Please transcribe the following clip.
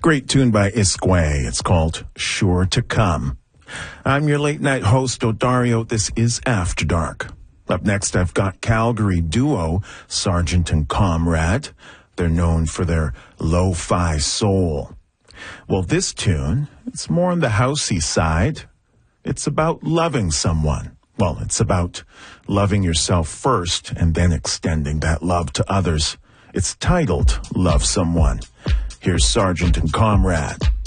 Great tune by Iskway. It's called Sure to Come. I'm your late night host, Odario. This is After Dark. Up next, I've got Calgary duo Sergeant and Comrade. They're known for their lo-fi soul. Well, this tune, it's more on the housey side. It's about loving someone. Well, it's about loving yourself first and then extending that love to others. It's titled Love Someone. Here's Sergeant and Comrade.